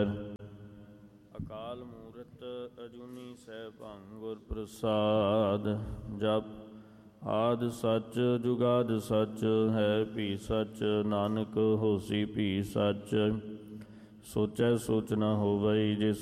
ਅਕਾਲ ਮੂਰਤ ਅਜੂਨੀ ਸੈਭੰ ਗੁਰ ਪ੍ਰਸਾਦ। ਜਪ ਆਦਿ ਸੱਚ ਜੁਗਾਦਿ ਸੱਚ ਹੈ ਭੀ ਸੱਚ, ਨਾਨਕ ਹੋਸੀ ਭੀ ਸੱਚ। ਸੋਚੈ ਸੋਚ ਨ ਹੋਵਈ, ਜੇ